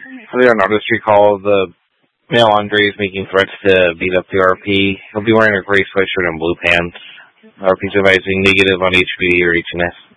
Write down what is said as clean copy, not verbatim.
Earlier on Artistry Call, the male Andre is making threats to beat up the RP. He'll be wearing a gray sweatshirt and blue pants. RP's advising negative on HB or HNS.